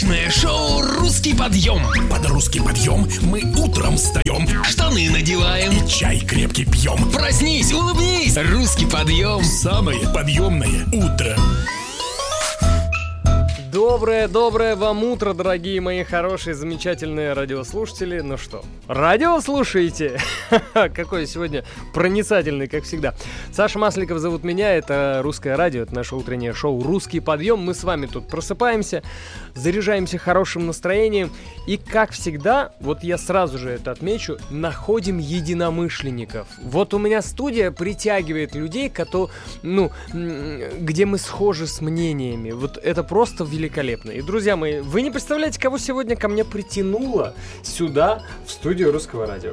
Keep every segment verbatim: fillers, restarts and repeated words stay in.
Любимое шоу «Русский подъем». Под русский подъем мы утром встаем, Штаны надеваем, и чай крепкий пьем. проснись, улыбнись. «Русский подъем». Самое подъемное утро. Доброе, доброе вам утро, дорогие мои хорошие, замечательные радиослушатели. Ну что, радио слушаете? Какой сегодня проницательный, как всегда. Саша Масликов зовут меня, это Русское радио, это наше утреннее шоу «Русский подъем». Мы с вами тут просыпаемся, заряжаемся хорошим настроением и, как всегда, вот я сразу же это отмечу, находим единомышленников. Вот у меня студия притягивает людей, которые, ну, где мы схожи с мнениями. Вот это просто великолепно. И, друзья мои, вы не представляете, кого сегодня ко мне притянуло сюда, в студию Русского радио.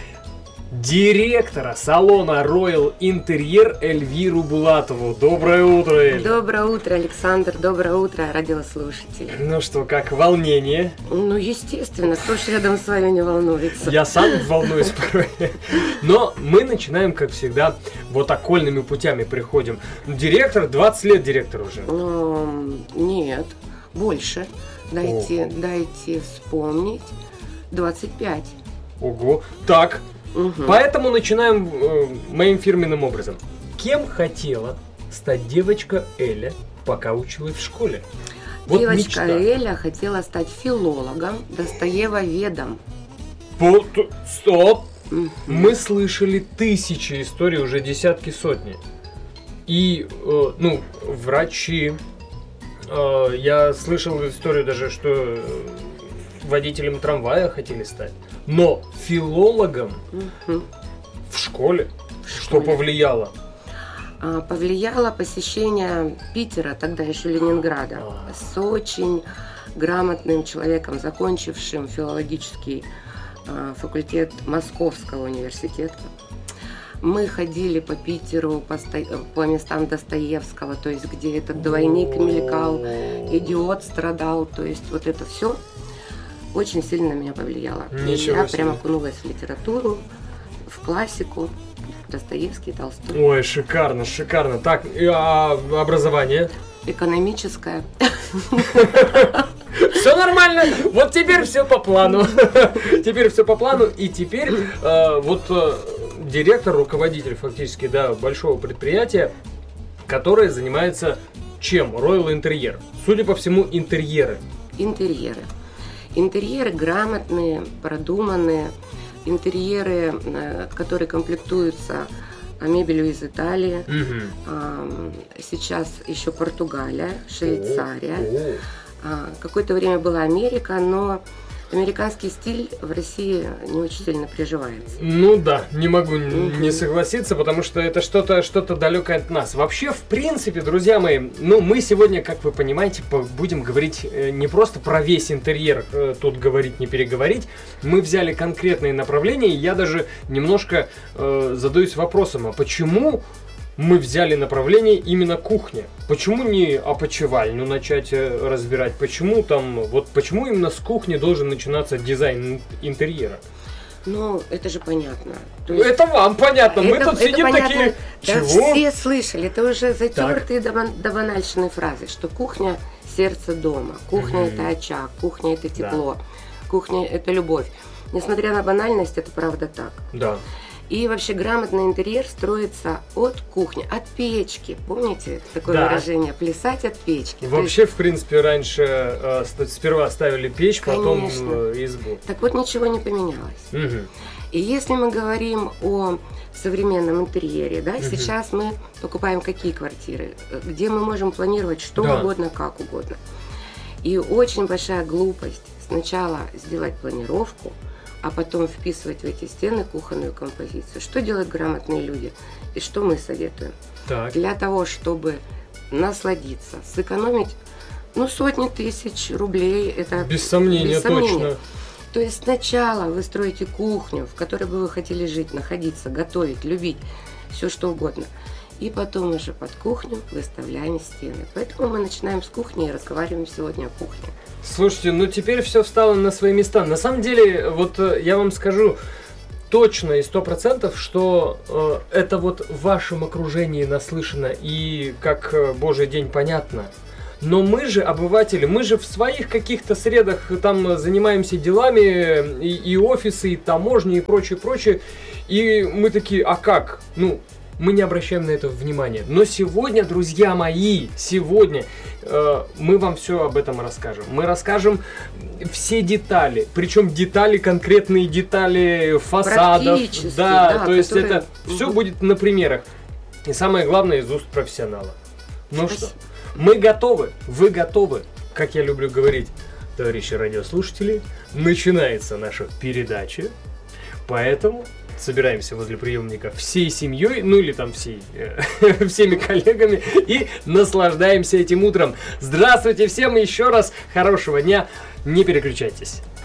Директора салона Royal Интерьер Эльвиру Булатову. Доброе утро, Эль. Доброе утро, Александр. Доброе утро, радиослушатели. Ну что, как волнение? Ну, естественно, кто ж рядом с вами не волнуется. Я сам волнуюсь порой. Но мы начинаем, как всегда, вот окольными путями приходим. Директор, двадцать лет директор уже. Ну, нет, больше. Дайте, дайте вспомнить. двадцать пять. Ого. Так. Угу. Поэтому начинаем э, моим фирменным образом. Кем хотела стать девочка Эля, пока училась в школе? Вот Девочка мечта. Эля хотела стать филологом, достоевоведом. По- т- Стоп! Мгм. Мы слышали тысячи историй, уже десятки, сотни. И, э, ну, врачи. Э, я слышал историю даже, что э, водителем трамвая хотели стать. Но филологом Мгм. в школе, В что школе. повлияло? А, Повлияло посещение Питера, тогда еще Ленинграда, А. с очень грамотным человеком, закончившим филологический а, факультет Московского университета. Мы ходили по Питеру, по, сто- по местам Достоевского, то есть где этот двойник мелькал, идиот страдал, то есть вот это все очень сильно на меня повлияло. И Ничего я себе. прям окунулась в литературу, в классику, Достоевский, Толстой. Ой, шикарно, шикарно. Так, и, а, образование? Экономическое. Все нормально, вот теперь все по плану. Теперь все по плану, и теперь э, вот э, директор, руководитель фактически, да, большого предприятия, которое занимается чем? Royal Интерьер. Судя по всему, интерьеры. Интерьеры. Интерьеры грамотные, продуманные. Интерьеры, э, которые комплектуются мебелью из Италии. Мгм. Ам, Сейчас еще Португалия, Швейцария. О, А, Какое-то время была Америка, но американский стиль в России не очень сильно приживается. Ну да, не могу н- Мгм. не согласиться, потому что это что-то что-то далекое от нас. Вообще, в принципе, друзья мои, ну мы сегодня, как вы понимаете, по- будем говорить э, не просто про весь интерьер, э, тут говорить не переговорить. Мы взяли конкретные направления, и я даже немножко э, задаюсь вопросом, а почему мы взяли направление именно кухня? Почему не опочивальню начать э, разбирать? Почему там, вот почему именно с кухни должен начинаться дизайн ин- интерьера? Ну, это же понятно. То есть- Это вам понятно, мы Это- тут это сидим понятно. такие, Да, чего? все слышали, это уже затертые до, бан- до банальщины фразы, что кухня – сердце дома, кухня Мгм. это очаг, кухня это тепло, кухня это любовь. Несмотря на банальность, это правда так. Да. И вообще грамотный интерьер строится от кухни, от печки. Помните такое Да. выражение? Плясать от печки. То Вообще, в принципе, раньше э, ст- сперва ставили печь, потом Конечно. э, избу. есть, так вот ничего не поменялось. Мгм. И если мы говорим о современном интерьере, да, сейчас мы покупаем какие квартиры, где мы можем планировать что Да. угодно, как угодно. И очень большая глупость сначала сделать планировку, а потом вписывать в эти стены кухонную композицию. Что делают грамотные люди и что мы советуем? Так. Для того, чтобы насладиться, сэкономить ну, сотни тысяч рублей, это Без сомнения, без сомнения. точно. То есть сначала вы строите кухню, в которой бы вы хотели жить, находиться, готовить, любить, все что угодно. И потом уже под кухню выставляем стены. Поэтому мы начинаем с кухни и разговариваем сегодня о кухне. Слушайте, ну теперь все встало на свои места. На самом деле, вот э, я вам скажу точно и сто процентов, что э, это вот в вашем окружении наслышано и как э, божий день понятно. Но мы же обыватели, мы же в своих каких-то средах там занимаемся делами, и, и офисы, и таможни, и прочее, прочее. И мы такие, а как? Ну, мы не обращаем на это внимания. Но сегодня, друзья мои, сегодня э, мы вам все об этом расскажем. Мы расскажем все детали, причем детали, конкретные детали фасадов. Да, да, то есть которые... это угу. все будет на примерах. И самое главное, из уст профессионала. Ну Спасибо. Что, мы готовы, вы готовы, как я люблю говорить, товарищи радиослушатели, начинается наша передача, поэтому собираемся возле приемника всей семьей, ну или там всей, э, всеми коллегами и наслаждаемся этим утром. Здравствуйте всем еще раз, хорошего дня, не переключайтесь.